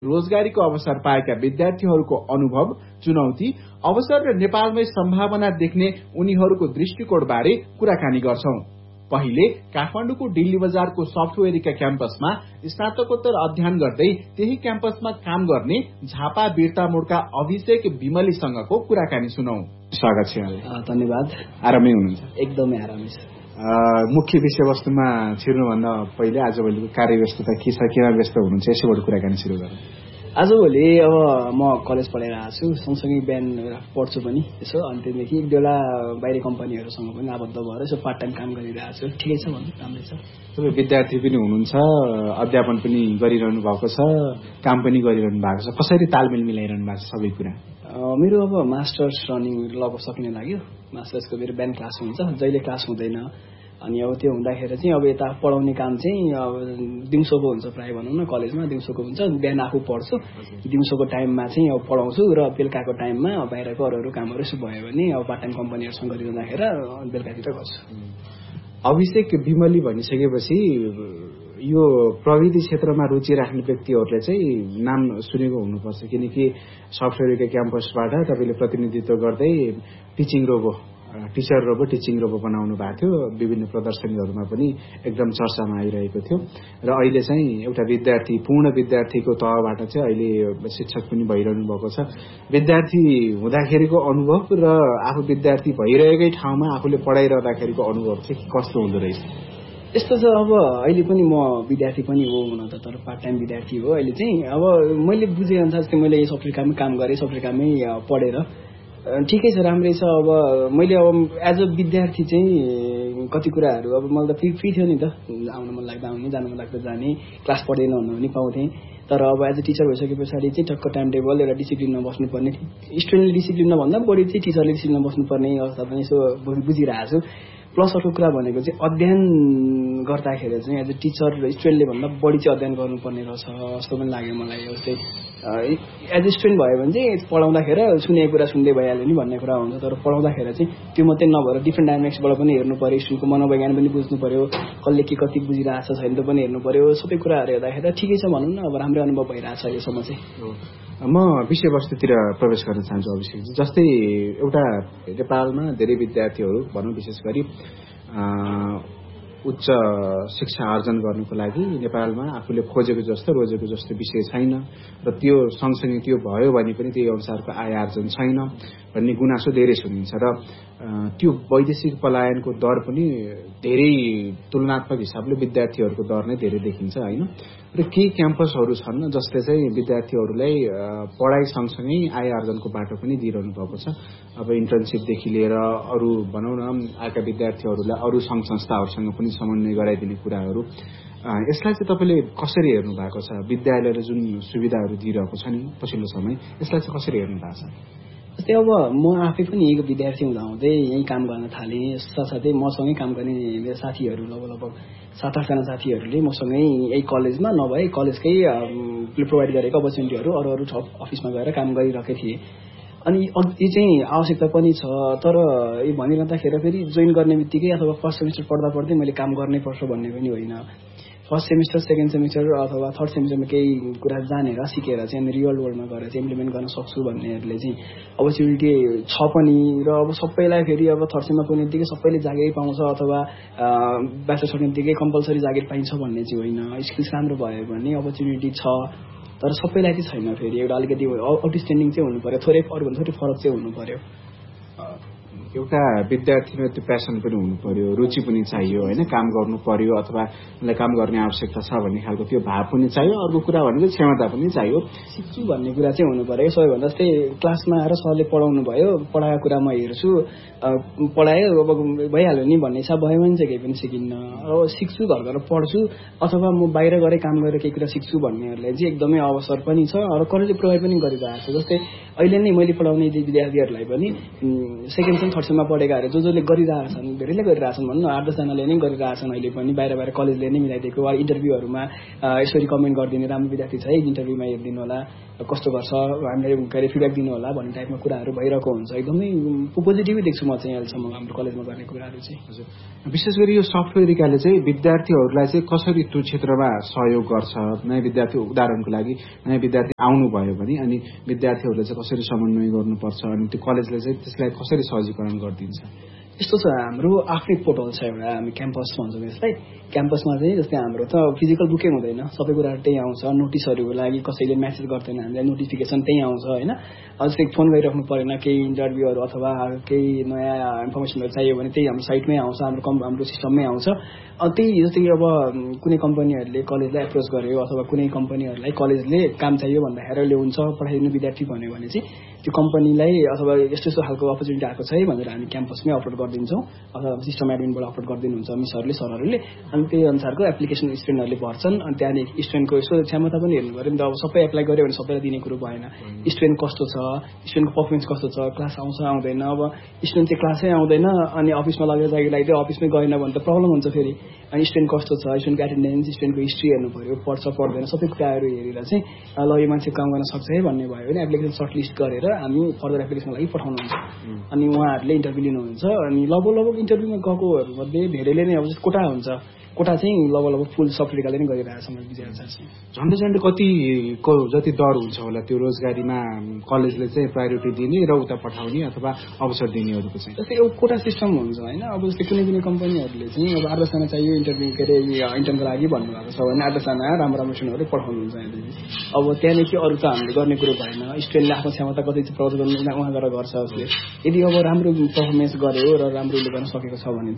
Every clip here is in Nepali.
रोजगारीको अवसर पाएका विद्यार्थीहरूको अनुभव, चुनौती, अवसर र नेपालमै सम्भावना देख्ने उनीहरूको दृष्टिकोणबारे कुराकानी गर्छौं। पहिले काठमाडौँको दिल्ली बजारको सफ्टवेयरका क्याम्पसमा स्नातकोत्तर अध्ययन गर्दै त्यही क्याम्पसमा काम गर्ने झापा बिर्ता मोडका अभिषेक विमलीसँगको कुराकानी सुनौ। स्वागत छ। धन्यवाद। आरामै हुनुहुन्छ? एकदमै आरामै छ। मुख्य विषयवस्तुमा छिर्नुभन्दा पहिले आजभोलिको कार्यव्यस्तता के छ, केमा व्यस्त हुनुहुन्छ, यसैबाट कुराकानी सुरु गरौँ। आजभोलि अब म कलेज पढिरहेको छु, सँगसँगै बिहान पढ्छु पनि यसो, अनि त्यहाँदेखि एक बेला बाहिरी कम्पनीहरूसँग पनि आबद्ध भएर यसो पार्ट टाइम काम गरिरहेको छु। ठिकै छ भन्नु, राम्रै छ। तपाईँ विद्यार्थी पनि हुनुहुन्छ, अध्यापन पनि गरिरहनु भएको छ, काम पनि गरिरहनु भएको छ, कसरी तालमेल मिलाइरहनु भएको छ सबै कुरा? मेरो अब मास्टर्स रनिङ लगभग सक्ने लाग्यो। मास्टर्सको मेरो बिहान क्लास हुन्छ, जहिले क्लास हुँदैन, अनि अब त्यो हुँदाखेरि चाहिँ अब यता पढाउने काम चाहिँ अब दिउँसोको हुन्छ, प्राय भनौँ न कलेजमा दिउँसोको हुन्छ। बिहान आफू पढ्छु, दिउँसोको टाइममा चाहिँ अब पढाउँछु र बेलुकाको टाइममा बाहिरको अरू कामहरू यसो भयो भने अब पार्ट टाइम कम्पनीहरूसँग गरिरहँदाखेरि बेलुकातिर गर्छु। अभिषेक विमली भनिसकेपछि यो प्रविधि क्षेत्रमा रुचि राख्ने व्यक्तिहरूले चाहिँ नाम सुनेको हुनुपर्छ, किनकि सफ्टवेयरको क्याम्पसबाट तपाईँले प्रतिनिधित्व गर्दै टिचर रोबो टिचिङ रोबो बनाउनु भएको थियो। विभिन्न प्रदर्शनीहरूमा पनि एकदम चर्चामा आइरहेको थियो र अहिले चाहिँ एउटा पूर्ण विद्यार्थीको तहबाट चाहिँ अहिले शिक्षक पनि भइरहनु भएको छ। विद्यार्थी हुँदाखेरिको अनुभव र आफू विद्यार्थी भइरहेकै ठाउँमा आफूले पढाइरहँदाखेरिको अनुभव चाहिँ कस्तो हुँदो रहेछ? यस्तो छ, अब अहिले पनि म विद्यार्थी पनि हो हुन त, तर पार्ट टाइम विद्यार्थी हो। अहिले चाहिँ अब मैले बुझेअनुसार चाहिँ मैले यो सफ्टवेयरकामै काम गरेँ, सफ्टवेयरकामै पढेर ठिकै छ, राम्रै छ। अब मैले अब एज अ विद्यार्थी चाहिँ कति कुराहरू अब मलाई त फ्री थियो नि त, आउन मन लाग्दा आउने, जानु मन लाग्दा जाने, क्लास पढ्दैन भन्नु पनि पाउँथेँ। तर अब एज अ टिचर भइसके पछाडि चाहिँ टक्क टाइम टेबल एउटा डिसिप्लिनमा बस्नुपर्ने, स्टुडेन्टले डिसिप्लिनमा भन्दा बढी चाहिँ टिचरले डिसिप्लिनमा बस्नुपर्ने अवस्था पनि यसो बुझिरहेको छु। प्लस अर्को कुरा भनेको चाहिँ अध्ययन गर्दाखेरि चाहिँ एज अ टिचर र स्टुडेन्टले भन्दा बढी चाहिँ अध्ययन गर्नुपर्ने रहेछ जस्तो पनि लाग्यो मलाई। जस्तै एज अ स्टुडेन्ट भयो भने चाहिँ पढाउँदाखेरि सुनेको कुरा सुन्दै भइहाल्यो नि भन्ने कुरा हुन्छ, तर पढाउँदाखेरि चाहिँ त्यो मात्रै नभएर डिफ्रेन्ट डाइमेन्सबाट पनि हेर्नु पर्यो, स्टुडेन्टको मनोविज्ञान पनि बुझ्नु पर्यो, कसले के कति बुझिरहेको छ छैन त्यो पनि हेर्नु पर्यो। सबै कुराहरू हेर्दाखेरि ठिकै छ भनौँ न, अब राम्रै अनुभव भइरहेको छ अहिलेसम्म चाहिँ। म विषयवस्तुतिर प्रवेश गर्न चाहन्छु अभिषेक। जस्तै एउटा नेपालमा धेरै विद्यार्थीहरू भनौँ विशेष गरी उच्च शिक्षा आर्जन गर्नुको लागि नेपालमा आफूले खोजेको जस्तो रोजेको जस्तो विषय छैन र त्यो सँगसँगै त्यो भयो भने पनि त्यही अनुसारको आय आर्जन छैन भन्ने गुनासो धेरै सुनिन्छ र त्यो वैदेशिक पलायनको दर पनि धेरै तुलनात्मक हिसाबले विद्यार्थीहरूको दर नै धेरै देखिन्छ हैन। र केही क्याम्पसहरू छन् जसले चाहिँ विद्यार्थीहरूलाई पढाइ सँगसँगै आय आर्जनको बाटो पनि दिइरहनु भएको छ। अब इन्टर्नसिपदेखि लिएर अरू भनौँ न आएका विद्यार्थीहरूलाई अरू सङ्घ संस्थाहरूसँग पनि समन्वय गराइदिने कुराहरू, यसलाई चाहिँ तपाईँले कसरी हेर्नु भएको छ? विद्यालयले जुन सुविधाहरू दिइरहेको छ नि पछिल्लो समय, यसलाई चाहिँ कसरी हेर्नु भएको छ? जस्तै अब म आफै पनि एक विद्यार्थी हुँदाहुँदै यहीँ काम गर्न थालेँ, साथसाथै मसँगै काम गर्ने मेरो साथीहरू लगभग 7-8 जना साथीहरूले मसँगै यही कलेजमा नभए कलेजकै प्रोभाइड गरेको अपर्च्युनिटीहरू अरू अफिसमा गएर काम गरिरहेकै थिएँ। अनि यो चाहिँ आवश्यकता पनि छ, तर यो भनिरहँदाखेरि फेरि जोइन गर्ने बित्तिकै अथवा फर्स्ट सेमिस्टर पढ्दा पढ्दै मैले काम गर्नै पर्छ भन्ने पनि होइन। फर्स्ट सेमिस्टर, सेकेन्ड सेमिस्टर अथवा थर्ड सेमिस्टरमा केही कुरा जानेर सिकेर चाहिँ अनि रियल वर्ल्डमा गएर चाहिँ इम्प्लिमेन्ट गर्न सक्छु भन्नेहरूले चाहिँ अपर्च्युनिटी छ पनि। र अब सबैलाई फेरि अब थर्ड सेममा पुग्ने बित्तिकै सबैले जागिर पाउँछ अथवा ब्याचलर सक्ने बित्तिकै कम्पलसरी जागिर पाइन्छ भन्ने चाहिँ होइन। स्किल्स राम्रो भयो भने अपर्च्युनिटी छ, तर सबैलाई चाहिँ छैन। फेरि एउटा अलिकति आउटस्ट्यान्डिङ चाहिँ हुनु पर्यो, थोरै अरूभन्दा थोरै फरक चाहिँ हुनु पर्यो। एउटा विद्यार्थीमा त्यो प्यासन पनि हुनु पर्यो, रुचि पनि चाहियो हैन, काम गर्नु पर्यो अथवा मलाई काम गर्ने आवश्यकता छ भन्ने खालको त्यो भाव पनि चाहियो। अर्को कुरा भनेको क्षमता पनि चाहियो, सिक्छु भन्ने कुरा चाहिँ हुनु पर्यो। सबैभन्दा जस्तै क्लासमा आएर सरले पढाउनु भयो, पढाएको कुरा म हेर्छु, पढायो अब भइहाल्यो नि भन्ने इच्छा भयो भने चाहिँ केही पनि सिकिन्न। अब सिक्छु, घर गएर पढ्छु अथवा म बाहिर गएर काम गरेर केही कुरा सिक्छु भन्नेहरूलाई चाहिँ एकदमै अवसर पनि छ र कलेजले प्रोभाइड पनि गरिरहेको छ। जस्तै अहिले नै मैले पढाउने विद्यार्थीहरूलाई पनि सेकेन्ड सेम थर्ड सेममा पढेकाहरू जसले गरिरहेछन्, धेरैले गरिरहेछन् भन्नु, 8-10 जनाले नै गरिरहेछन् अहिले पनि। बाहिर कलेजले नै मिलाइदिएको इन्टरभ्यूहरूमा यसरी कमेन्ट गरिदिने राम्रो विद्यार्थी छ है, इन्टरभ्यूमा हेरिदिनु होला कस्तो गर्छ हामीले के अरे फिडब्याक दिनु होला भन्ने टाइपमा कुराहरू भइरहेको हुन्छ। एकदमै पोजिटिभै देख्छु म चाहिँ अहिलेसम्म हाम्रो कलेजमा गर्ने कुराहरू चाहिँ। हजुर, विशेष गरी यो सफ्टवेयरले चाहिँ विद्यार्थीहरूलाई चाहिँ कसरी त्यो क्षेत्रमा सहयोग गर्छ? नयाँ विद्यार्थी, उदाहरणको लागि नयाँ विद्यार्थी आउनुभयो भने अनि विद्यार्थीहरूले चाहिँ कसरी समन्वय गर्नुपर्छ अनि त्यो कलेजले चाहिँ त्यसलाई कसरी सहजीकरण गरिदिन्छ? यस्तो छ, हाम्रो आफ्नै पोर्टल छ एउटा, हामी क्याम्पस भन्छौँ यसलाई। क्याम्पसमा चाहिँ जस्तै हाम्रो त फिजिकल बुकै हुँदैन, सबै कुराहरू त्यही आउँछ। नोटिसहरूको लागि कसैले म्यासेज गर्दैन, हामीलाई नोटिफिकेसन त्यही आउँछ होइन। जस्तै फोन गरिराख्नु परेन, केही इन्टरभ्यूहरू अथवा केही नयाँ इन्फर्मेसनहरू चाहियो भने त्यही हाम्रो साइटमै आउँछ, हाम्रो सिस्टममै आउँछ। त्यही जस्तै अब कुनै कम्पनीहरूले कलेजलाई एप्रोच गर्यो अथवा कुनै कम्पनीहरूलाई कलेजले काम चाहियो भन्दाखेरि हुन्छ पठाइदिनु विद्यार्थी भन्यो भने चाहिँ त्यो कम्पनीलाई अथवा यस्तो यस्तो खालको अपर्च्युनिटी आएको छ है भनेर हामी क्याम्पसमै अपलोड गरिदिन्छौँ अथवा सिस्टम एडमिनबाट अपलोड गरिदिनुहुन्छ मिसहरूले, सरहरूले। अनि त्यही अनुसारको एप्लिकेसन स्टुडेन्टहरूले भर्छन्। अनि त्यहाँदेखि स्टुडेन्टको यसो क्षमता पनि हेर्नु पऱ्यो नि त। अब सबै एप्लाई गर्यो भने सबैलाई दिने कुरो भएन। स्टुडेन्ट कस्तो छ, स्टुडेन्टको पर्फर्मेन्स कस्तो छ, क्लास आउँछ आउँदैन। अब स्टुडेन्ट चाहिँ क्लासै आउँदैन अनि अफिसमा लगेर जागिर लगाइदियो, अफिसमै गएन भने त प्रब्लम हुन्छ फेरि। अनि स्टुडेन्ट कस्तो छ, स्टुडेन्टको एटेन्डेन्स, स्टुडेन्टको हिस्ट्री हेर्नु पऱ्यो, पढ्छ पढ्दैन, सबै कुराहरू हेरेर चाहिँ ल यो मान्छे काम गर्न सक्छ है भन्ने भयो भने एप्लिकेसन सर्टलिस्ट गरेर हामी फर्दर एप्लिकेसनको लागि पठाउनुहुन्छ। अनि उहाँहरूले इन्टरभ्यू लिनुहुन्छ। अनि लगभग इन्टरभ्यूमा गएकोहरूमध्ये धेरैले नै अब कोटा हुन्छ, कोटा चाहिँ लगभग फुल सफ्टवेयरले नै गरिरहेको छ मैले बुझेको छ। झन्डै कतिको जति दर हुन्छ होला त्यो रोजगारीमा कलेजले चाहिँ प्रायोरिटी दिने र उता पठाउने अथवा अवसर दिनेहरूको चाहिँ? जस्तै एउटा कोटा सिस्टम हुन्छ होइन। अब जस्तै कुनै कम्पनीहरूले चाहिँ अब 8 जना चाहियो इन्टरभ्यू के अरे इन्टर्नको लागि भन्नुभएको छ भने 8 जना राम्रो स्टुडेन्टहरू पठाउनुहुन्छ यहाँदेखि। अब त्यहाँदेखि अरू त हामीले गर्ने कुरो भएन। स्टुडेन्टले आफ्नो क्षमता कति चाहिँ प्रयोग गर्नु उहाँ गरेर गर्छ उसले। यदि अब राम्रो पर्फर्मेन्स गर्यो र राम्रोले गर्न सकेको छ भने त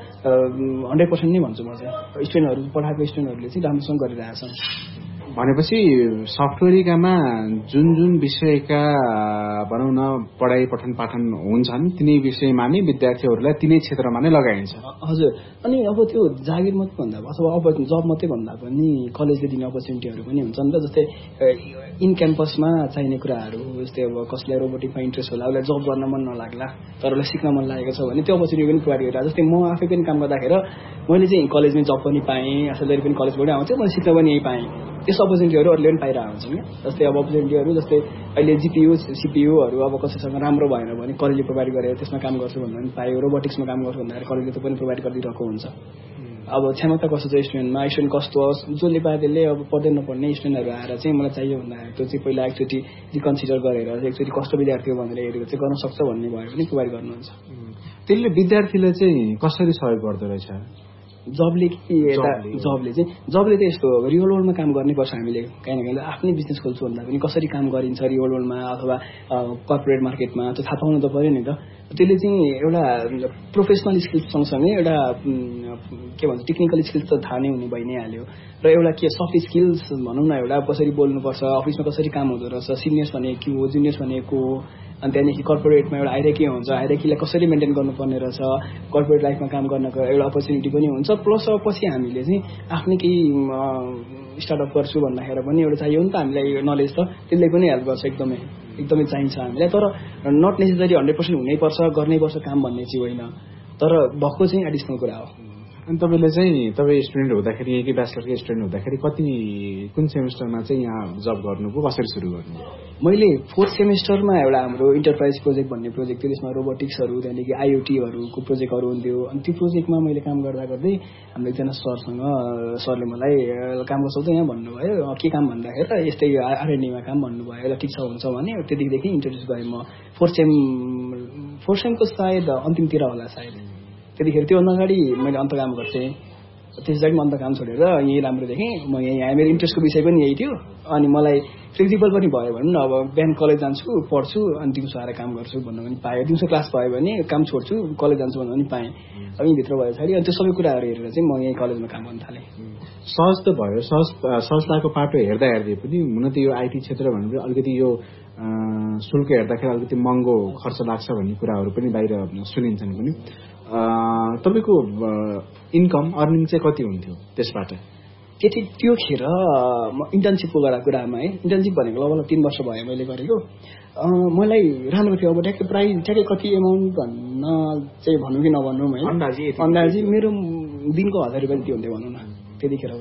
100% नै भन्छु म चाहिँ। स्टुडेन्टहरू पढाएको स्टुडेन्टहरूले चाहिँ राम्रोसँग गरिरहेछन्। भनेपछि सफ्टवेयरकामा जुन जुन विषयका भनौँ न पढाइ पठन पाठन हुन्छन् तिनै विषयमा नै विद्यार्थीहरूलाई तिनै क्षेत्रमा नै लगाइन्छ। हजुर। अनि अब त्यो जागिर मात्रै भन्दा अथवा अब जब मात्रै भन्दा पनि कलेजले दिने अपर्च्युनिटीहरू पनि हुन्छन् र जस्तै इन क्याम्पसमा चाहिने कुराहरू जस्तै अब कसैलाई रोबोटिकमा इन्ट्रेस्ट होला, उसलाई जब गर्न मन नलाग्ला तर उसलाई सिक्न मन लागेको छ भने त्यो अपर्च्युनिटी पनि प्रोभाइड गरिरहेको। जस्तै म आफै पनि काम गर्दाखेरि मैले चाहिँ कलेजमै जब पनि पाएँ, सधैँ पनि कलेजबाटै आउँथेँ, मैले सिक्न पनि यही पाएँ। त्यस्तो अपर्च्युनिटीहरू अरूले पनि पाइरहेको हुन्छन् क्या। जस्तै अब अपर्च्युनिटीहरू जस्तै अहिले जिपियु सिपियुहरू अब कसैसँग राम्रो भएन भने कलेजले प्रोभाइड गरेर त्यसमा काम गर्छु भन्दा पनि पायो। रोबोटिक्समा काम गर्छु भन्दाखेरि कलेजले त पनि प्रोभाइड गरिदिरहेको हुन्छ। अब क्षमता कस्तो छ स्टुडेन्टमा, स्टुडेन्ट कस्तो होस्, जसले बादेले अब पढ्दै नपढ्ने स्टुडेन्टहरू आएर चाहिँ मलाई चाहियो भन्दाखेरि त्यो चाहिँ पहिला एकचोटि रिकन्सिडर गरेर एकचोटि कस्तो विद्यार्थी हो भनेर हेरेर चाहिँ गर्न सक्छ भन्ने भयो भने प्रोभाइड गर्नुहुन्छ। त्यसले विद्यार्थीलाई चाहिँ कसरी सहयोग गर्दो रहेछ? जबले चाहिँ यस्तो हो, रियल वर्ल्डमा काम गर्नैपर्छ हामीले। काहीँ न काहीँ आफ्नै बिजनेस खोल्छु भन्दा पनि कसरी काम गरिन्छ रियल वर्ल्डमा अथवा कर्पोरेट मार्केटमा त्यो थाहा पाउनु त पऱ्यो नि त। त्यसले चाहिँ एउटा प्रोफेसनल स्किल्स सँगसँगै एउटा के भन्छ टेक्निकल स्किल्स त थाहा नै हुने भइ नै हाल्यो र एउटा के सफ्ट स्किल्स भनौँ न, एउटा कसरी बोल्नुपर्छ, अफिसमा कसरी काम हुँदो रहेछ, सिनियर्स भनेको के हो, जुनियर्स भनेको हो। अनि त्यहाँदेखि कर्पोरेटमा एउटा हायरार्की हुन्छ, हायरार्कीलाई कसरी मेन्टेन गर्नुपर्ने रहेछ, कर्पोरेट लाइफमा काम गर्नको एउटा अपर्च्युनिटी पनि हुन्छ। प्लस पछि हामीले चाहिँ आफ्नै केही स्टार्टअप गर्छु भन्दाखेरि पनि एउटा चाहियो नि त हामीलाई नलेज त, त्यसले पनि हेल्प गर्छ। एकदमै चाहिन्छ हामीलाई। तर नट नेसेसरी 100% हुनैपर्छ गर्नैपर्छ काम भन्ने चाहिँ होइन, तर भएको चाहिँ एडिसनल कुरा हो। अनि तपाईँ स्टुडेन्ट हुँदाखेरि यही ब्याचलरकै स्टुडेन्ट हुँदाखेरि कुन सेमेस्टरमा चाहिँ यहाँ जब गर्नुभयो, कसरी सुरु गर्नुभयो? मैले 4th सेमेस्टरमा एउटा हाम्रो इन्टरप्राइज प्रोजेक्ट भन्ने प्रोजेक्ट थियो। त्यसमा रोबोटिक्सहरू त्यहाँदेखि आइओटीहरूको प्रोजेक्टहरू हुन्थ्यो। अनि त्यो प्रोजेक्टमा मैले काम गर्दा गर्दै हाम्रो एकजना सरले मलाई काम गर्छौ त यहाँ भन्नुभयो। के काम भन्दाखेरि त यस्तै R&Dमा काम भन्नुभयो। ल ठिक छ हुन्छ भने त्यतिखेरदेखि इन्ट्रोड्युस गरेँ म। 4th सेमको सायद अन्तिमतिर होला सायद। त्यतिखेर त्योभन्दा अगाडि मैले अन्त काम गर्थेँ। त्यसपछि अन्त काम छोडेर यही राम्रो देखेँ म। यहाँ मेरो इन्ट्रेस्टको विषय पनि यही थियो। अनि मलाई फ्लेक्सिबल पनि भयो भनौँ न। अब बिहान कलेज जान्छु, पढ्छु, अनि दिउँसो आएर काम गर्छु भन्नु पनि पाएँ। दिउँसो क्लास भयो भने काम छोड्छु, कलेज जान्छु भन्नु पनि पाएँ। अब यहीँभित्र भयो पछाडि अनि त्यो सबै कुराहरू हेरेर चाहिँ म यहीँ कलेजमा काम गर्न थालेँ। सहज त भयो। सहजताको पाटो हेर्दै पनि हुन त यो आइटी क्षेत्र भनेर अलिकति यो शुल्क हेर्दाखेरि अलिकति महँगो खर्च लाग्छ भन्ने कुराहरू पनि बाहिर सुनिन्छन् पनि। तपाईँको इन्कम अर्निङ चाहिँ कति हुन्थ्यो त्यसबाट? त्यो खेर म इन्टर्नसिपको कुरामा है, इन्टर्नसिप भनेको लगभग 3 वर्ष भयो मैले गरेको। मलाई राम्रो थियो। अब ठ्याक्कै कति एमाउन्ट भन्न चाहिँ भन्नु कि नभन्नु है, अन्दाजी मेरो दिनको 1000 रुपियाँ त्यो हुन्थ्यो भनौँ न त्यतिखेर पनि।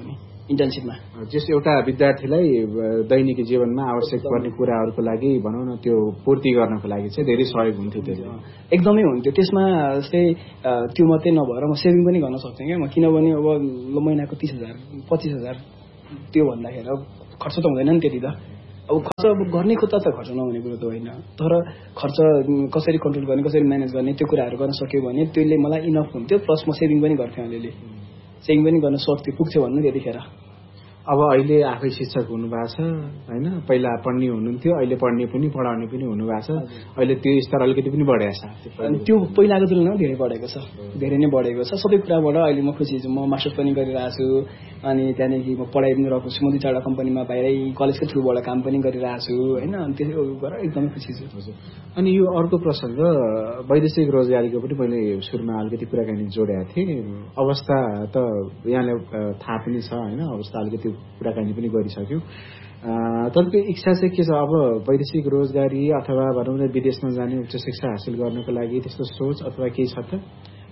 इन्टर्नसिपमा। जस एउटा विद्यार्थीलाई दैनिक जीवनमा आवश्यक पर्ने कुराहरूको लागि भनौँ न त्यो पूर्ति गर्नको लागि चाहिँ धेरै सहयोग हुन्थ्यो त्यसले। एकदमै हुन्थ्यो। त्यसमा चाहिँ त्यो मात्रै नभएर म सेभिङ पनि गर्न सक्थेँ क्या म, किनभने अब महिनाको 30,000 25,000 त्यो भन्दाखेरि अब खर्च त हुँदैन नि त्यति त। अब खर्च अब गर्ने खुट्टा त खर्च नहुने कुरो त होइन, तर खर्च कसरी कन्ट्रोल गर्ने कसरी म्यानेज गर्ने त्यो कुराहरू गर्न सक्यो भने त्यसले मलाई इनफ हुन्थ्यो। प्लस म सेभिङ पनि गर्थेँ, अलिअलि सेभिङ पनि गर्न सक्थेँ, पुग्थ्यो भन्नु त्यतिखेर। अब अहिले आफै शिक्षक हुनुभएको छ होइन, पहिला पढ्ने हुनुहुन्थ्यो, अहिले पढ्ने पनि पढाउने पनि हुनुभएको छ, अहिले त्यो स्तर अलिकति पनि बढेको छ। त्यो पहिलाको तुलनामा धेरै बढेको छ, धेरै नै बढेको छ सबै कुराबाट। अहिले म खुसी छु, म मास्टर्स पनि गरिरहेको छु, अनि त्यहाँदेखि म पढाइ पनि रहेको छु, म 2-4 कम्पनीमा बाहिरै कलेजको थ्रुबाट काम पनि गरिरहेको छु होइन, अनि त्यसो गरेर एकदमै खुसी छु। अनि यो अर्को प्रसङ्ग वैदेशिक रोजगारीको पनि मैले सुरुमा अलिकति कुराकानी जोडेको थिएँ। अवस्था त यहाँलाई थाहा पनि छ होइन, अवस्था अलिकति कुराकानी पनि गरिसक्यो। तपाईँको इच्छा चाहिँ के छ अब वैदेशिक रोजगारी अथवा भनौँ न विदेशमा जाने उच्च शिक्षा हासिल गर्नको लागि त्यस्तो सोच अथवा केही छ त?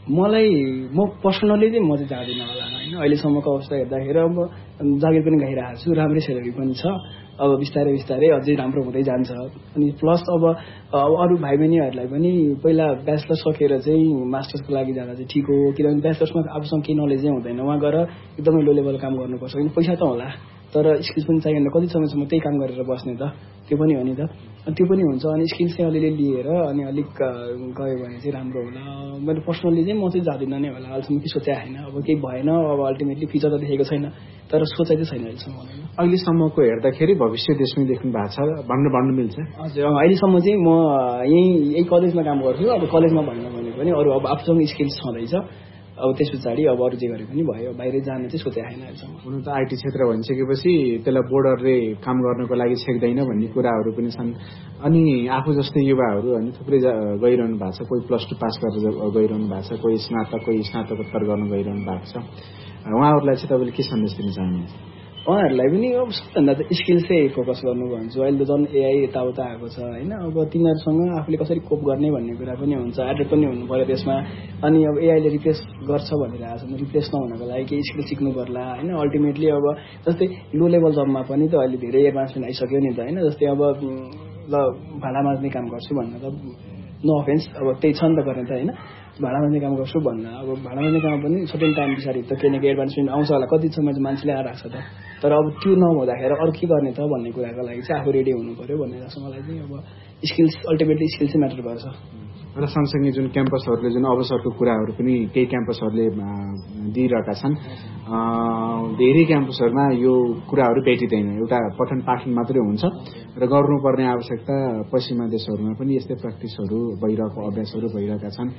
म पर्सनली चाहिँ म चाहिँ जाँदिनँ होला होइन। अहिलेसम्मको अवस्था हेर्दाखेरि अब जागिर पनि गाइरहेको छु, राम्रै सेलेरी पनि छ, अब बिस्तारै बिस्तारै अझै राम्रो हुँदै जान्छ। अनि प्लस अब अरू भाइ बहिनीहरूलाई पनि पहिला ब्याचलर सकेर चाहिँ मास्टर्सको लागि जाँदा चाहिँ ठिक हो, किनभने ब्याचलर्समा आफूसँग केही नलेजै हुँदैन, उहाँ गएर एकदमै लो लेभल काम गर्नुपर्छ। किन पैसा त होला तर स्किल्स पनि चाहिएन, कति समयसम्म त्यही काम गरेर बस्ने त, त्यो पनि हो नि त। अनि त्यो पनि हुन्छ, अनि स्किल्स चाहिँ अलिअलि लिएर अनि अलिक गयो भने चाहिँ राम्रो होला। मैले पर्सनली चाहिँ म चाहिँ जाँदिनँ नै होला, अहिलेसम्म के सोचे होइन, अब केही भएन, अब अल्टिमेटली फ्युचर त देखेको छैन, तर सोचाइ चाहिँ छैन अहिलेसम्म। अहिलेसम्मको हेर्दाखेरि भविष्य देशमै देख्नु भएको छ भन्नु मिल्छ? हजुर, अहिलेसम्म चाहिँ म यही कलेजमा काम गर्छु। अब कलेजमा भएन भने पनि अरू अब आफूसँग स्किल्स छँदैछ, अब त्यस पछाडि अब अरू जे गरे पनि भयो, बाहिर जान चाहिँ सोचे छैन अहिलेसम्म। हुन त आइटी क्षेत्र भनिसकेपछि त्यसलाई बोर्डरले काम गर्नको लागि छेक्दैन भन्ने कुराहरू पनि छन्। अनि आफू जस्तै युवाहरू अनि थुप्रै गइरहनु भएको छ, कोही +2 पास गरेर गइरहनु भएको छ, कोही स्नातक, कोही स्नातकोत्तर गर्न गइरहनु भएको छ। उहाँहरूलाई चाहिँ तपाईँले के सन्देश दिन चाहनुहुन्छ? उहाँहरूलाई पनि अब सबभन्दा त स्किल चाहिँ फोकस गर्नु भन्छु। अहिले त झन् एआई यताउता आएको छ होइन, अब तिनीहरूसँग आफूले कसरी कोप गर्ने भन्ने कुरा पनि हुन्छ, एडप्ट पनि हुनु पर्यो त्यसमा। अनि अब एआईले रिप्लेस गर्छ भनिरहेको छ, रिप्लेस नहुनको लागि केही स्किल सिक्नु पर्ला होइन। अल्टिमेटली अब जस्तै लो लेभल जबमा पनि त अहिले धेरै एडभान्समेन्ट आइसक्यो नि त होइन। जस्तै अब ल भाँडा माझ्ने काम गर्छु भन्न त नो अफेन्स, अब त्यही छ नि त गर्ने त होइन, भाँडा माझ्ने काम गर्छु भन्न, अब भाँडा माझ्ने काम पनि सर्टेन टाइम पछाडि त केही न केही एडभान्समेन्ट आउँछ होला, कति समय मान्छेले आएर राख्छ त, तर अब त्यो नहुँदाखेरि अरू के गर्ने त भन्ने कुराको लागि चाहिँ आफू रेडी हुनु पर्यो भन्ने लाग्छ मलाई चाहिँ। अब स्किल्स अल्टिमेटली स्किल चाहिँ म्याटर गर्छ। र सँगसँगै जुन क्याम्पसहरूले जुन अवसरको कुराहरू पनि केही क्याम्पसहरूले दिइरहेका छन्, धेरै क्याम्पसहरूमा यो कुराहरू भेटिँदैन, एउटा पठन पाठन मात्रै हुन्छ र गर्नुपर्ने आवश्यकता पश्चिमा देशहरूमा पनि यस्तै प्र्याक्टिसहरू भइरहेको, अभ्यासहरू भइरहेका छन्।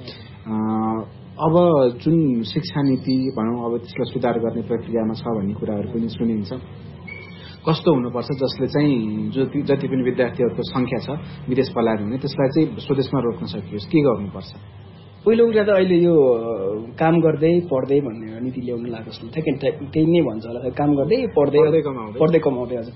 अब जुन शिक्षा नीति भनौँ अब त्यसलाई सुधार गर्ने प्रक्रियामा छ भन्ने कुराहरू पनि सुनिन्छ। कस्तो हुनुपर्छ जसले चाहिँ जति पनि विद्यार्थीहरूको संख्या छ विदेश पलायन हुने त्यसलाई चाहिँ स्वदेशमा रोक्न सकियोस्, के गर्नुपर्छ? पहिलो कुरा त अहिले यो काम गर्दै पढ्दै भन्ने नीति ल्याउनु लाग्छ जस्तो त्यही नै भन्छ होला, काम गर्दै पढ्दै कमाउँदै हजुर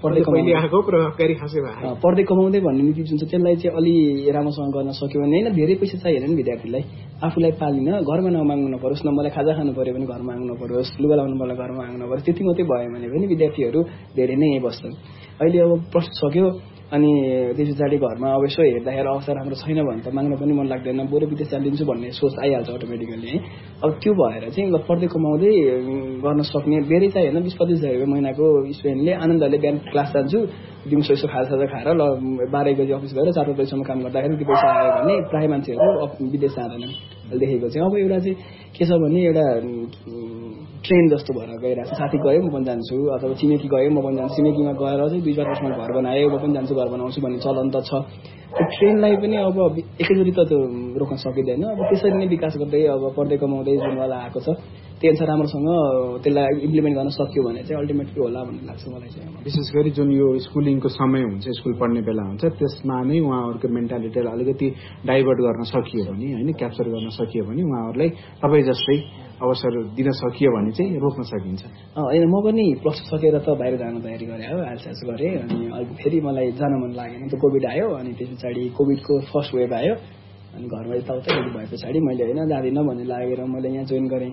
पढ्दै कमाउँदै भन्ने नीति जुन छ त्यसलाई चाहिँ अलि राम्रोसँग गर्न सक्यो भने होइन, धेरै पैसा चाहिएन नि विद्यार्थीलाई, आफूलाई पालिन घरमा नमाग्नु नपरोस्, न मलाई खाजा खानु पर्यो भने घरमा माग्नु नपरोस्, लुगा लाउनु पर्ला घरमा माग्नु नपरोस्, त्यति मात्रै भयो भने पनि विद्यार्थीहरू धेरै नै यहीँ बस्छन्। अहिले अब प्लस सक्यो अनि त्यस पछाडि घरमा अब यसो हेर्दाखेरि अवस्था राम्रो छैन भने त माग्न पनि मन लाग्दैन, बरु विदेश जान्दिन्छु भन्ने सोच आइहाल्छ अटोमेटिकली है। अब त्यो भएर चाहिँ पढ्दै कमाउँदै गर्न सक्ने धेरै चाहिएन, 20-25 हजार महिनाको स्टुडेन्टले आनन्दले बिहान क्लास जान्छु, दिउँसो यसो खाजा खाएर ल 12 बजी अफिस गएर 4 बजीसम्म काम गर्दाखेरि त्यो पैसा आयो भने प्रायः मान्छेहरू विदेश जाँदैनन् देखेको चाहिँ। अब एउटा चाहिँ के छ भने एउटा ट्रेन जस्तो भएर गइरहेको छ, साथी गयो म पनि जान्छु, अथवा छिमेकी गयो म पनि जान्छु, छिमेकीमा गएर चाहिँ 2-4 वर्षमा घर बनायो म पनि जान्छु घर बनाउँछु भन्ने चलन त छ। त्यो ट्रेनलाई पनि अब एकैचोटि त त्यो रोक्न सकिँदैन, अब त्यसरी नै विकास गर्दै अब पढ्दै कमाउँदै जुनवाला आएको छ त्यही अनुसार राम्रोसँग त्यसलाई इम्प्लिमेन्ट गर्न सक्यो भने चाहिँ अल्टिमेटली होला भन्ने लाग्छ मलाई चाहिँ। विशेष गरी जुन यो स्कुलिङको समय हुन्छ, स्कुल पढ्ने बेला हुन्छ, त्यसमा नै उहाँहरूको मेन्टालिटीलाई अलिकति डाइभर्ट गर्न सकियो भने होइन, क्याप्चर गर्न सकियो भने उहाँहरूलाई तपाईँ जस्तै अवसर दिन सकियो भने चाहिँ रोक्न सकिन्छ। होइन म पनि प्लस सकेर त बाहिर जान तयारी गरेँ हो, आलसास गरेँ, अनि फेरि मलाई जान मन लागेन त कोभिड आयो, अनि त्यस पछाडि कोभिडको फर्स्ट वेभ आयो, अनि घरमा यताउता भए पछाडि मैले होइन जाँदिनँ भन्ने लागेर मैले यहाँ जोइन गरेँ।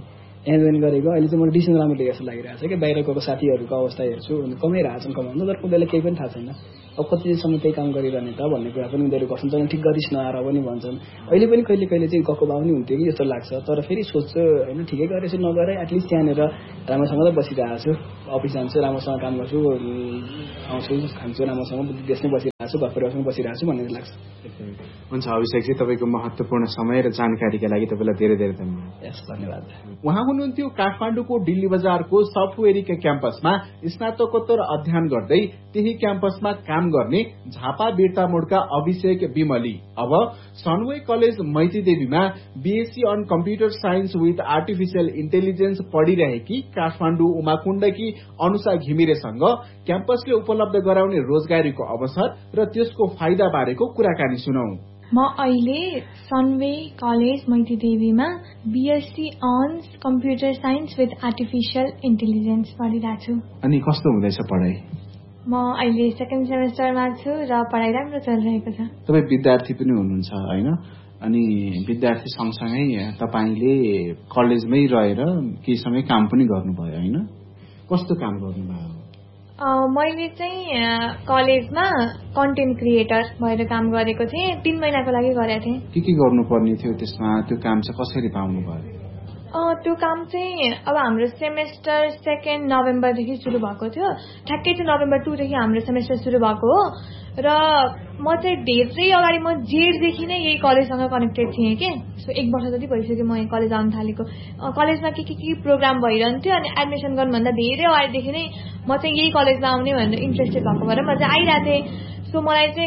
यहाँ जोइन गरेको अहिले चाहिँ म डिसिजन राम्रो लिएको जस्तो लागिरहेको छ कि बाहिर गएको साथीहरूको अवस्था हेर्छु कमाइरहेछन् कमाउनु तर उनीहरूलाई केही पनि थाहा छैन अब कतिसम्म त्यही काम गरिरहने त भन्ने कुरा पनि उनीहरू गर्छन् तर ठिक गरिस् नआएर पनि भन्छन् अहिले पनि कहिले कहिले चाहिँ गएको भए पनि हुन्थ्यो कि जस्तो लाग्छ तर फेरि सोध्छु होइन ठिकै गरेछु नगरे एटलिस्ट त्यहाँनिर राम्रोसँग त बसिरहेको छु अफिस जान्छु राम्रोसँग काम गर्छु आउँछु खान्छु राम्रोसँग देशमै बसिरहेको छु घर परिवारसँग बसिरहेको छु भन्ने लाग्छ हुन्छ अभिषेकजी तपाईँको महत्त्वपूर्ण समय र जानकारीका लागि तपाईँलाई धेरै धेरै धन्यवाद उहाँ हुनुहुन्थ्यो काठमाडौँको दिल्ली बजारको सफ्टवेयरिका क्याम्पसमा स्नातकोत्तर अध्ययन गर्दै त्यही क्याम्पसमा काम गर्ने झापा बिर्ता मोडका अभिषेक विमली अब सनवे college मैतीदेवीमा BSc on computer science with artificial intelligence पढिरहेकी Kathmandu उमाकुण्डकी Anusha घिमिरेसँग क्याम्पसले उपलब्ध गराउने रोजगारीको अवसर र त्यसको फाइदा बारेको कुराकानी सुनौ। म अहिले सनवे college मैतीदेवीमा BSc on computer science with artificial intelligence पढिरहेको छु। अनि कस्तो हुँदैछ पढाइ? म अहिले सेकेन्ड सेमेस्टरमा छु र पढाइ राम्रो चलिरहेको छ। तपाईँ विद्यार्थी पनि हुनुहुन्छ होइन? अनि विद्यार्थी सँगसँगै तपाईँले कलेजमै रहेर केही समय काम पनि गर्नुभयो होइन? कस्तो काम गर्नुभयो? मैले चाहिँ कलेजमा कन्टेन्ट क्रिएटर भएर काम गरेको थिएँ 3 महिनाको लागि गरेको थिएँ। के गर्नुपर्ने थियो त्यसमा? त्यो काम चाहिँ कसरी पाउनु भयो? त्यो काम चाहिँ अब हाम्रो सेमेस्टर 2 नोभेम्बरदेखि सुरु भएको थियो। ठ्याक्कै चाहिँ नोभेम्बर 2 देखि हाम्रो सेमेस्टर सुरु भएको हो र म चाहिँ धेरै अगाडि म जेडदेखि नै यही कलेजसँग कनेक्टेड थिएँ कि सो 1 वर्ष जति भइसक्यो म यहाँ कलेज आउन थालेको। कलेजमा के प्रोग्राम भइरहन्थ्यो अनि एडमिसन गर्नुभन्दा धेरै अगाडिदेखि नै म चाहिँ यही कलेजमा आउने भनेर इन्ट्रेस्टेड भएको भएर म चाहिँ आइरहेको थिएँ। सो मलाई चाहिँ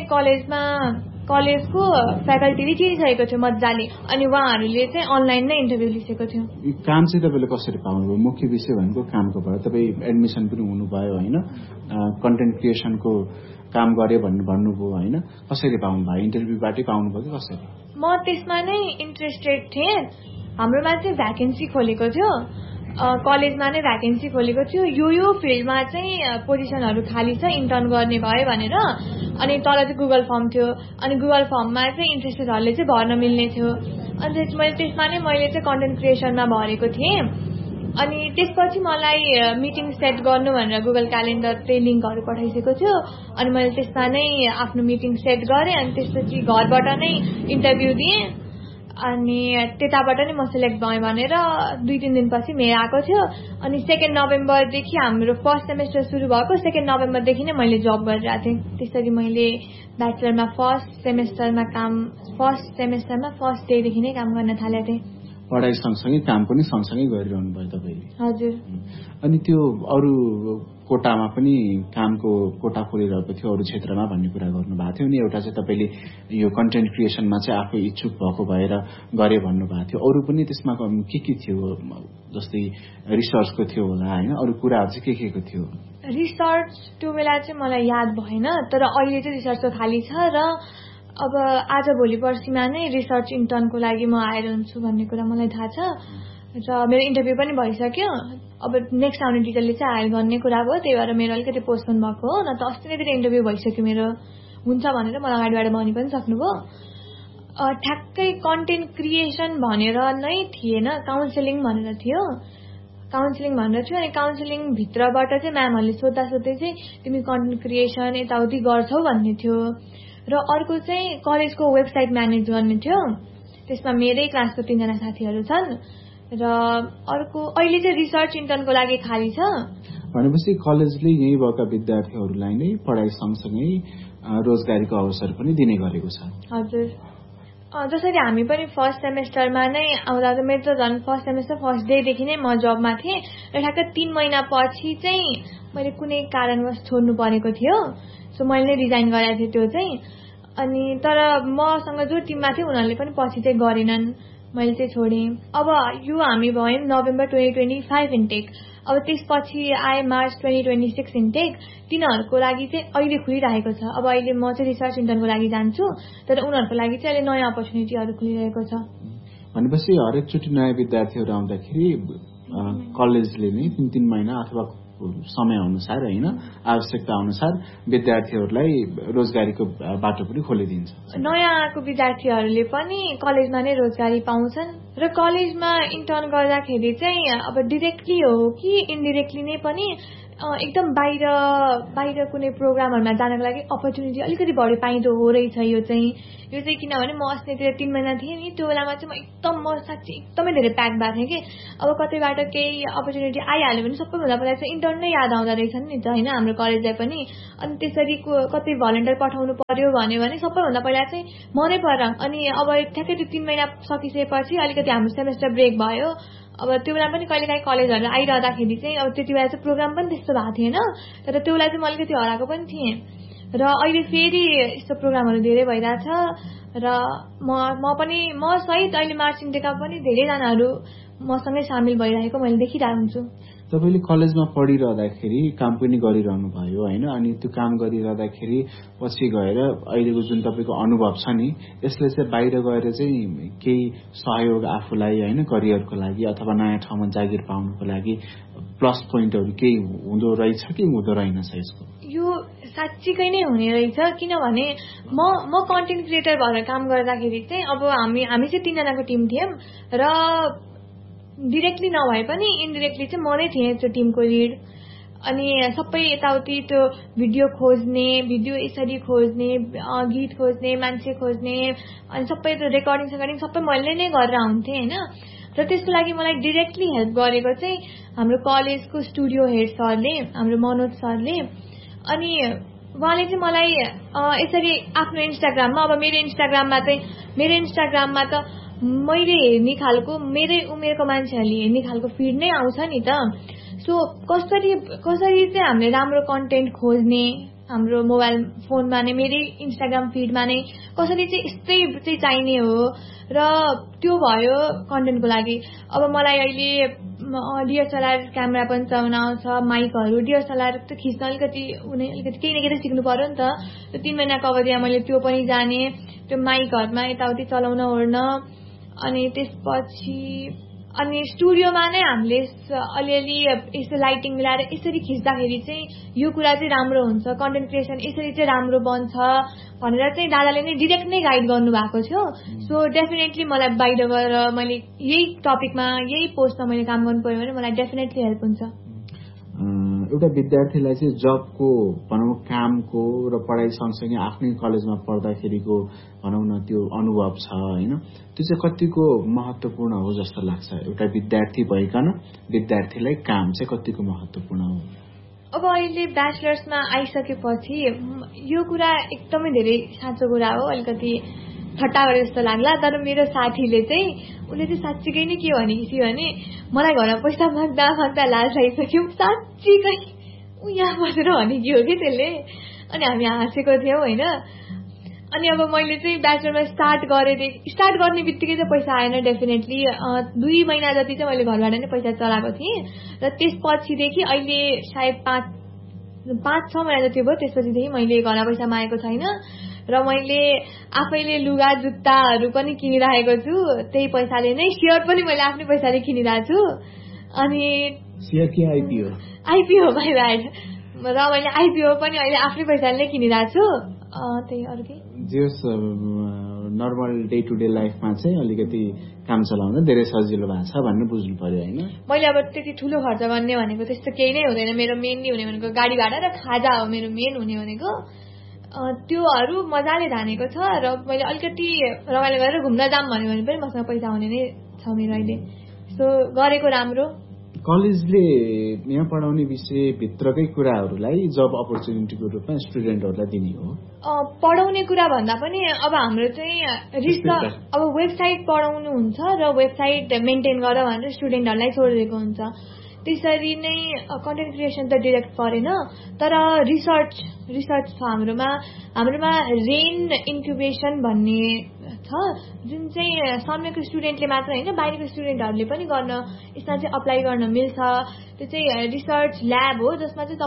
कलेजको फ्याकल्टीले चिनिसकेको थियो मजाले अनि उहाँहरूले चाहिँ अनलाइन नै इन्टरभ्यू लिसेको थियो। काम चाहिँ तपाईँले कसरी पाउनुभयो? मुख्य विषय भनेको कामको भयो। तपाईँ एडमिसन पनि हुनुभयो होइन? कन्टेन्ट क्रिएसनको काम गरे भन्नुभयो होइन? कसरी पाउनुभयो? इन्टरभ्यूबाटै पाउनुभयो कि कसरी? म त्यसमा नै इन्ट्रेस्टेड थिएँ। हाम्रोमा चाहिँ भ्याकेन्सी खोलेको थियो कलेजमा नै भ्याकेन्सी खोलेको थियो यो फिल्डमा चाहिँ पोजिसनहरू खाली छ इन्टर्न गर्ने भयो भनेर अनि तल चाहिँ गुगल फर्म थियो अनि गुगल फर्ममा चाहिँ इन्ट्रेस्टेडहरूले चाहिँ भर्न मिल्ने थियो अनि त्यसमा नै मैले चाहिँ कन्टेन्ट क्रिएसनमा भरेको थिएँ। अनि त्यसपछि मलाई मिटिङ सेट गर्नु भनेर गुगल क्यालेन्डर चाहिँ लिङ्कहरू पठाइसकेको थियो अनि मैले त्यसमा नै आफ्नो मिटिङ सेट गरेँ अनि त्यसपछि घरबाट नै इन्टरभ्यू दिएँ अनि त्यताबाट नै म सिलेक्ट भएँ भनेर 2-3 दिनपछि मेरो आएको थियो अनि 2 नोभेम्बरदेखि हाम्रो फर्स्ट सेमेस्टर सुरु भएको 2 नोभेम्बरदेखि नै मैले जब गरिरहेको थिएँ। त्यसरी मैले ब्याचलरमा फर्स्ट सेमेस्टरमा फर्स्ट डेदेखि नै काम गर्न थालेको थिएँ। पढाइ सँगसँगै काम पनि सँगसँगै गरिरहनु भयो तपाईँले? हजुर। अनि त्यो अरू कोटामा पनि कामको कोटा खोलिरहेको थियो अरू क्षेत्रमा भन्ने कुरा गर्नुभएको थियो अनि एउटा चाहिँ तपाईँले यो कन्टेन्ट क्रिएसनमा चाहिँ आफै इच्छुक भएको भएर गरे भन्नुभएको थियो। अरू पनि त्यसमा के थियो? जस्तै रिसर्चको थियो होला होइन? अरू कुराहरू चाहिँ के थियो? रिसर्च त्यो बेला चाहिँ मलाई याद भएन तर अहिले चाहिँ रिसर्चको खाली छ र अब आज भोलि पर्सिमा नै रिसर्च इन्टर्नको लागि म आएर हुन्छु भन्ने कुरा मलाई थाहा छ र मेरो इन्टरभ्यू पनि भइसक्यो। अब नेक्स्ट आउने टिचरले चाहिँ हायर गर्ने कुरा भयो त्यही भएर मेरो अलिकति पोस्टपोन भएको हो न त अस्ति नै इन्टरभ्यू भइसक्यो मेरो हुन्छ भनेर मलाई अगाडिबाट भनि पनि सक्नुभयो। ठ्याक्कै कन्टेन्ट क्रिएसन भनेर नै थिएन काउन्सिलिङ भनेर थियो अनि काउन्सिलिङभित्रबाट चाहिँ म्यामहरूले सोध्दा चाहिँ तिमी कन्टेन्ट क्रिएसन यताउति गर्छौ भन्ने थियो र अर्को चाहिँ कलेजको वेबसाइट म्यानेज गर्ने थियो त्यसमा मेरै क्लासको 3 जना साथीहरू छन् र अर्को अहिले चाहिँ रिसर्च इन्टर्नको लागि खाली छ। भनेपछि कलेजले यही भएका विद्यार्थीहरूलाई नै पढाइ सँगसँगै रोजगारीको अवसर पनि दिने गरेको छ। हजुर जसरी हामी पनि फर्स्ट सेमेस्टरमा नै आउँदा त मेरो त झन् फर्स्ट सेमेस्टर फर्स्ट डेदेखि नै म जबमा थिएँ र ठ्याक्कै 3 महिना पछि चाहिँ मैले कुनै कारणवश छोड्नु परेको थियो सो मैले नै रिजाइन गरेको थिएँ त्यो चाहिँ अनि तर मसँग जो टिममा थियो उनीहरूले पनि पछि चाहिँ गरेनन् मैले चाहिँ छोडेँ। अब यो हामी भयौँ नोभेम्बर 2025 इन्टेक अब त्यसपछि आए मार्च 2026 इन्टेक तिनीहरूको लागि चाहिँ अहिले खुलिरहेको छ। अब अहिले म चाहिँ रिसर्च इन्टर्नको लागि जान्छु तर उनीहरूको लागि चाहिँ अहिले नयाँ अपर्च्युनिटीहरू खुलिरहेको छ। भनेपछि हरेकचोटि नयाँ विद्यार्थीहरू आउँदाखेरि कलेजले नै 3 महिना अथवा समय अनुसार होइन आवश्यकता अनुसार विद्यार्थीहरूलाई रोजगारीको बाटो पनि खोलिदिन्छ। नयाँ आएको विद्यार्थीहरूले पनि कलेजमा नै रोजगारी पाउँछन् र कलेजमा इन्टर्न गर्दाखेरि चाहिँ अब डिरेक्टली हो कि इन्डिरेक्टली नै पनि एकदम बाहिर कुनै प्रोग्रामहरूमा जानको लागि अपर्च्युनिटी अलिकति बढी पाइँदो हो रहेछ। यो चाहिँ किनभने म अस्तितिर 3 महिना थिएँ नि, त्यो बेलामा चाहिँ म साँच्चै एकदमै धेरै प्याक भएको थिएँ कि अब कतैबाट केही अपर्च्युनिटी आइहाल्यो भने सबैभन्दा पहिला चाहिँ इन्टर्न नै याद आउँदो रहेछ नि त होइन हाम्रो कलेजलाई पनि। अनि त्यसरी कतै भलन्टियर पठाउनु पर्यो भने सबैभन्दा पहिला चाहिँ म नै पराँ। अनि अब ठ्याक्कै त्यो 3 महिना सकिसकेपछि अलिकति हाम्रो सेमेस्टर ब्रेक भयो। अब त्यो बेला पनि कहिलेकाहीँ कलेजहरू आइरहँदाखेरि चाहिँ अब त्यति बेला चाहिँ प्रोग्राम पनि त्यस्तो भएको थिएन, तर त्यो बेला चाहिँ म अलिकति हराएको पनि थिएँ। र अहिले फेरि यस्तो प्रोग्रामहरू धेरै भइरहेछ र म सहित अहिले मार्चिङडेका पनि धेरैजनाहरू मसँगै सामेल भइरहेको मैले देखिरहेको हुन्छु। तपाईँले कलेजमा पढिरहँदाखेरि काम पनि गरिरहनु भयो होइन, अनि त्यो काम गरिरहँदाखेरि पछि गएर अहिलेको जुन तपाईँको अनुभव छ नि यसले चाहिँ बाहिर गएर चाहिँ केही सहयोग आफूलाई होइन करियरको लागि अथवा नयाँ ठाउँमा जागिर पाउनुको लागि प्लस पोइन्टहरू केही हुँदो रहेछ कि हुँदो रहेनछ यसको? यो साँच्चीकै नै हुने रहेछ, किनभने म कन्टेन्ट क्रिएटर भएर काम गर्दाखेरि चाहिँ अब हामी चाहिँ 3 जनाको टिम थियौँ र डिरेक्टली नभए पनि इन्डिरेक्टली चाहिँ म नै थिएँ त्यो टिमको लिड। अनि सबै यताउति त्यो भिडियो खोज्ने, भिडियो यसरी खोज्ने, गीत खोज्ने, मान्छे खोज्ने, अनि सबै त्यो रेकर्डिङ सबै मैले नै गरेर आउँथेँ होइन। र त्यसको लागि मलाई डिरेक्टली हेल्प गरेको चाहिँ हाम्रो कलेजको स्टुडियो हेड सरले, हाम्रो मनोज सरले। अनि उहाँले चाहिँ मलाई यसरी आफ्नो इन्स्टाग्राममा, अब मेरो इन्स्टाग्राममा त मैले हेर्ने खालको मेरै उमेरको मान्छेहरूले हेर्ने खालको फिड नै आउँछ नि त। सो कसरी चाहिँ हामीले राम्रो कन्टेन्ट खोज्ने, हाम्रो मोबाइल फोनमा नै मेरै इन्स्टाग्राम फिडमा नै कसरी चाहिँ यस्तै चाहिँ चाहिने हो र त्यो भयो कन्टेन्टको लागि। अब मलाई अहिले डिएसएलआर क्यामेरा पनि चलाउन आउँछ, माइकहरू डिएसएलआर त खिच्न अलिकति केही न केही सिक्नु पर्यो नि त। त्यो 3 महिनाको अवधिमा मैले त्यो पनि जाने, त्यो माइकहरूमा यताउति चलाउन ओर्न। अनि त्यसपछि स्टुडियोमा नै हामीले अलिअलि यसो लाइटिङ मिलाएर यसरी खिच्दाखेरि चाहिँ यो कुरा चाहिँ राम्रो हुन्छ, कन्टेन्ट क्रिएसन यसरी चाहिँ राम्रो बन्छ भनेर चाहिँ दादाले नै डिरेक्ट नै गाइड गर्नुभएको थियो। सो डेफिनेटली मलाई बाहिर गएर मैले यही टपिकमा यही पोस्टमा मैले काम गर्नु पर्यो भने मलाई डेफिनेटली हेल्प हुन्छ। एउटा विद्यार्थीलाई चाहिँ जबको भनौँ कामको र पढाइ सँगसँगै आफ्नै कलेजमा पढ्दाखेरिको भनौँ न त्यो अनुभव छ होइन, त्यो चाहिँ कतिको महत्त्वपूर्ण हो जस्तो लाग्छ? एउटा विद्यार्थी भइकन विद्यार्थीलाई काम चाहिँ कतिको महत्त्वपूर्ण हो? अब अहिले ब्याचलर्समा आइसकेपछि यो कुरा एकदमै धेरै साँचो कुरा हो, अलिकति ठट्टा गरे जस्तो लाग्ला। तर मेरो साथीले चाहिँ उसले चाहिँ साँच्चीकै नै के भनेकी थियो भने मलाई घरमा पैसा माग्दा लाज लागिसक्यो, साँच्चीकै ऊ यहाँ बसेर भनेकी हो कि त्यसले। अनि हामी हाँसेको थियौँ होइन। अनि अब मैले चाहिँ ब्याचलरमा स्टार्ट गर्ने बित्तिकै चाहिँ पैसा आएन डेफिनेटली। 2 महिना जति चाहिँ मैले घरबाट नै पैसा चलाएको थिएँ र त्यसपछिदेखि अहिले सायद 5-6 महिना जति भयो, त्यसपछिदेखि मैले घरमा पैसा मागेको छैन र मैले आफैले लुगा जुत्ताहरू पनि किनिरहेको छु त्यही पैसाले नै। सेयर पनि मैले आफ्नै पैसाले किनिरहेको छु। अनि सेयर कि आइपिओ बाइ ब्याड, र मैले आइपिओ पनि अहिले आफ्नै पैसाले नै किनिरहेको छु। त्यही अरू के जस नर्मल डे टु डे लाइफमा चाहिँ अलिकति काम चलाउन धेरै सजिलो भएको छ भन्ने बुझ्नु पर्यो होइन। मैले अब त्यति ठुलो खर्च गर्ने भनेको त्यस्तो केही नै हुँदैन। मेरो मेनली हुने भनेको गाडी भाडा र खाजा हो मेरो मेन हुने भनेको। त्योहरू मजाले धानेको छ र मैले अलिकति रमाइलो गरेर घुम्न जाऊँ भन्यो भने पनि मसँग पैसा हुने नै छ मेरो अहिले। सो गरेको राम्रो। कलेजले यहाँ पढाउने विषयभित्रकै कुराहरूलाई जब अपर्च्युनिटीको रूपमा स्टुडेन्टहरूलाई दिने हो? पढाउने कुरा भन्दा पनि अब हाम्रो चाहिँ अब वेबसाइट पढाउनु हुन्छ र वेबसाइट मेन्टेन गर भनेर स्टुडेन्टहरूलाई छोडिदिएको हुन्छ। त्यसरी नै कन्टेन्ट क्रिएसन त डिरेक्ट परेन, तर रिसर्च छ हाम्रोमा रेन इन्क्युबेसन भन्ने छ, जुन चाहिँ सम्यक स्टुडेन्टले मात्र होइन बाहिरको स्टुडेन्टहरूले पनि गर्न यसमा चाहिँ अप्लाई गर्न मिल्छ। त्यो चाहिँ रिसर्च ल्याब हो जसमा चाहिँ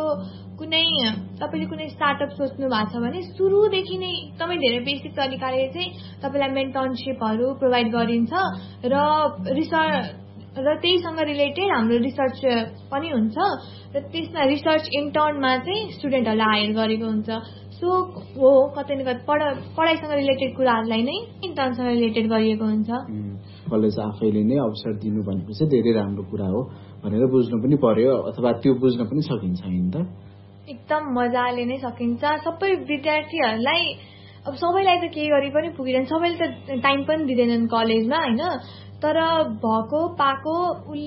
तपाईँले कुनै स्टार्टअप सोच्नु भएको छ भने सुरुदेखि नै एकदमै धेरै बेसिक तरिकाले चाहिँ तपाईँलाई मेन्टरसिपहरू प्रोभाइड गरिन्छ र र त्यहीसँग रिलेटेड हाम्रो रिसर्च पनि हुन्छ र त्यसमा रिसर्च इन्टर्नमा चाहिँ स्टुडेन्टहरूलाई हायर गरेको हुन्छ। सो हो कतै न कतै पढाइसँग रिलेटेड कुराहरूलाई नै इन्टर्नसँग रिलेटेड गरिएको हुन्छ। कलेज आफैले नै अवसर दिनु भनेपछि धेरै राम्रो कुरा हो भनेर बुझ्नु पनि पर्यो, अथवा त्यो बुझ्न पनि सकिन्छ हैन त? एकदम मजाले नै सकिन्छ। सबै विद्यार्थीहरूलाई अब सबैलाई त केही गरी पनि पुगिँदैन, सबैले त टाइम पनि दिँदैनन् कलेजमा हैन, तर भएको पाएको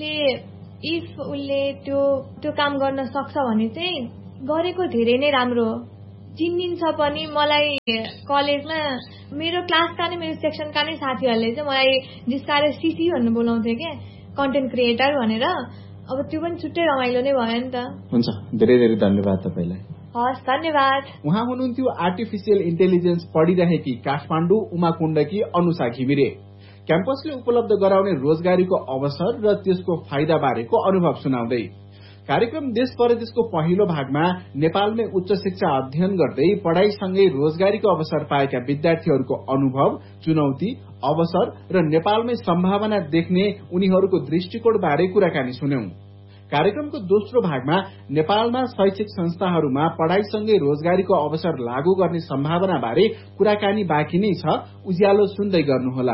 उसले त्यो काम गर्न सक्छ भने चाहिँ गरेको धेरै नै राम्रो हो। चिनिन्छ पनि। मलाई कलेजमा मेरो क्लासका नै मेरो सेक्सनका नै साथीहरूले चाहिँ मलाई जिस्काएर सिसी भन्नु बोलाउँथे के, कन्टेन्ट क्रिएटर भनेर। अब त्यो पनि छुट्टै रमाइलो नै भयो नि त। हुन्छ, धेरै धेरै धन्यवाद तपाईलाई। हस्, धन्यवाद। उहाँ हुनुहुन्थ्यो आर्टिफिसियल इन्टेलिजेन्स पढिरहेकी काठमाडौँ उमाकुण्डकी अनुषा घिमिरे। क्याम्पसले उपलब्ध गराउने रोजगारीको अवसर र त्यसको फाइदा बारेको अनुभव सुनाउँदै। कार्यक्रम देश परदेशको पहिलो भागमा नेपालमै उच्च शिक्षा अध्ययन गर्दै पढ़ाईसँगै रोजगारीको अवसर पाएका विद्यार्थीहरूको अनुभव, चुनौती, अवसर र नेपालमै सम्भावना देख्ने उनीहरूको दृष्टिकोण बारे कुराकानी सुन्यौं। कार्यक्रमको दोस्रो भागमा नेपालमा शैक्षिक संस्थाहरूमा पढ़ाईसँगै रोजगारीको अवसर लागू गर्ने सम्भावना बारे कुराकानी बाँकी नै छ। उज्यालो सुन्दै गर्नुहोला।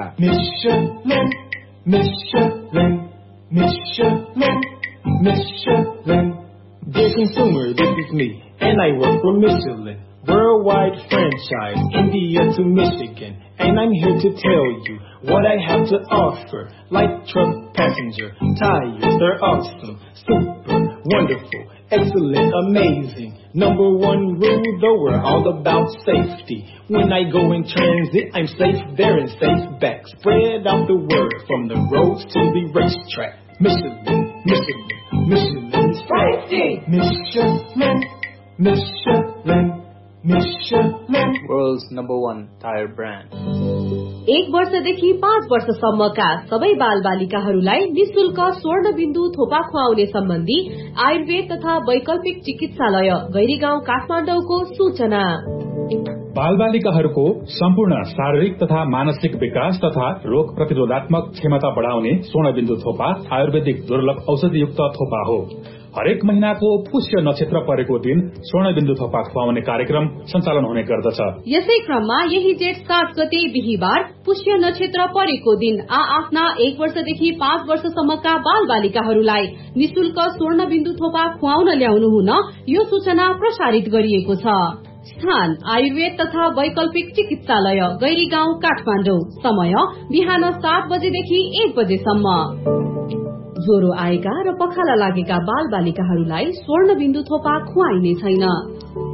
Michelin, dear consumer, this is me, and I work for Michelin, worldwide franchise, India to Michigan, and I'm here to tell you what I have to offer. Light truck passenger, tires, they're awesome, super, wonderful, excellent, amazing. Number one rule, though, we're all about safety. When I go in transit, I'm safe there and safe back. Spread out the word from the roads to the racetrack. Michelin, Michelin, Michelin safety. Michelin, Michelin, Michelin, world's #1 tire brand. 1 वर्षदेखि 5 वर्षसम्मका सबै बालबालिकाहरूलाई निशुल्क स्वर्णबिन्दु थोपा खुवाउने सम्बन्धी आयुर्वेद तथा वैकल्पिक चिकित्सालय गैरीगाउँ काठमाडौँको सूचना। बालबालिकाहरूको सम्पूर्ण शारीरिक तथा मानसिक विकास तथा रोग प्रतिरोधात्मक क्षमता बढ़ाउने स्वर्णबिन्दु थोपा आयुर्वेदिक दुर्लभ औषधियुक्त थोपा हो। हरेक महीनाको पुष्य नक्षत्र परेको दिन स्वर्णबिन्दु थोपा खुवाउने कार्यक्रम सञ्चालन हुने गर्दछ। यसै क्रममा यही जेठ 7 गते बिहीबार पुष्य नक्षत्र परेको दिन आफ्ना 1 वर्षदेखि 5 वर्षसम्मका बालबालिकाहरूलाई निशुल्क स्वर्णबिन्दु थोपा खुवाउन ल्याउनु हुन यो सूचना प्रसारित गरिएको छ। स्थान आयुर्वेद तथा वैकल्पिक चिकित्सालय गैरीगाउँ काठमाडौँ। समय बिहान 7 बजेदेखि 1 बजेसम्म। ज्वरो आएका र पखाला लागेका बालबालिकाहरूलाई स्वर्णबिन्दु थोपा खुवाइने छैन।